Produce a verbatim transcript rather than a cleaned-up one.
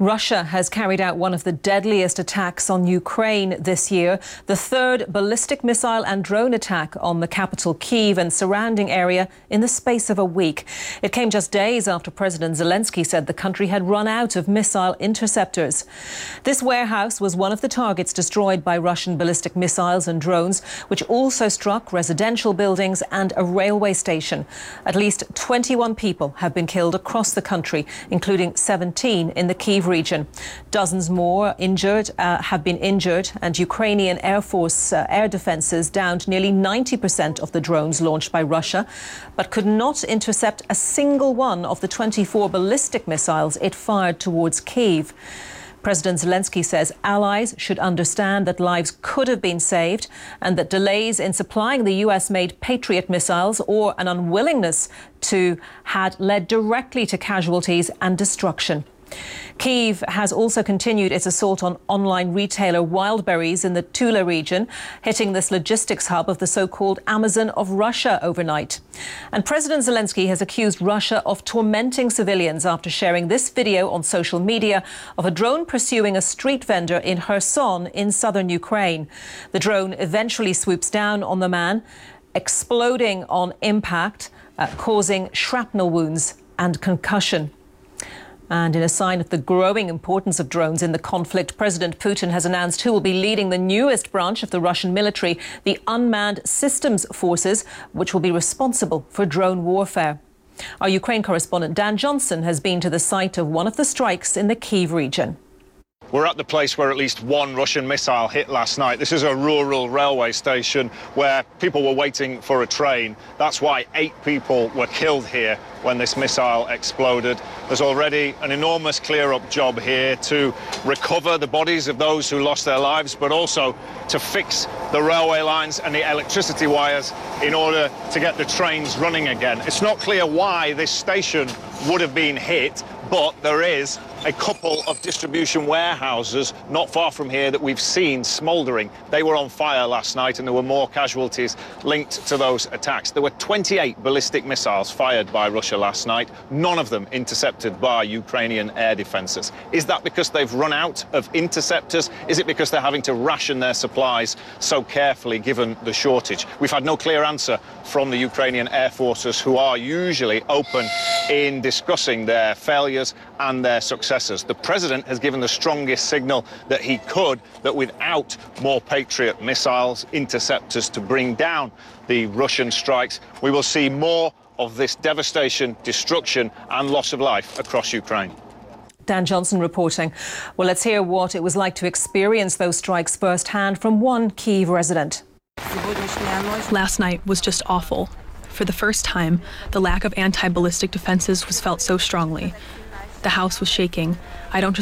Russia has carried out one of the deadliest attacks on Ukraine this year, the third ballistic missile and drone attack on the capital Kyiv and surrounding area in the space of a week. It came just days after President Zelensky said the country had run out of missile interceptors. This warehouse was one of the targets destroyed by Russian ballistic missiles and drones, which also struck residential buildings and a railway station. At least twenty-one people have been killed across the country, including seventeen in the Kyiv region. Dozens more injured uh, have been injured, and Ukrainian Air Force uh, air defences downed nearly ninety percent of the drones launched by Russia, but could not intercept a single one of the twenty-four ballistic missiles it fired towards Kyiv. President Zelensky says allies should understand that lives could have been saved and that delays in supplying the U S-made Patriot missiles or an unwillingness to had led directly to casualties and destruction. Kyiv has also continued its assault on online retailer Wildberries in the Tula region, hitting this logistics hub of the so-called Amazon of Russia overnight. And President Zelensky has accused Russia of tormenting civilians after sharing this video on social media of a drone pursuing a street vendor in Kherson in southern Ukraine. The drone eventually swoops down on the man, exploding on impact, uh, causing shrapnel wounds and concussion. And in a sign of the growing importance of drones in the conflict, President Putin has announced who will be leading the newest branch of the Russian military, the Unmanned Systems Forces, which will be responsible for drone warfare. Our Ukraine correspondent Dan Johnson has been to the site of one of the strikes in the Kyiv region. We're at the place where at least one Russian missile hit last night. This is a rural railway station where people were waiting for a train. That's why eight people were killed here when this missile exploded. There's already an enormous clear-up job here to recover the bodies of those who lost their lives, but also to fix the railway lines and the electricity wires in order to get the trains running again. It's not clear why this station would have been hit, but there is a couple of distribution warehouses not far from here that we've seen smouldering. They were on fire last night and there were more casualties linked to those attacks. There were twenty-eight ballistic missiles fired by Russia last night, none of them intercepted by Ukrainian air defences. Is that because they've run out of interceptors? Is it because they're having to ration their supplies so carefully given the shortage? We've had no clear answer from the Ukrainian air forces, who are usually open in discussing their failures and their successes. The president has given the strongest signal that he could, that without more Patriot missiles, interceptors to bring down the Russian strikes, we will see more of this devastation, destruction and loss of life across Ukraine. Dan Johnson reporting. Well, let's hear what it was like to experience those strikes firsthand from one Kyiv resident. Last night was just awful. For the first time, the lack of anti-ballistic defenses was felt so strongly. The house was shaking. I don't just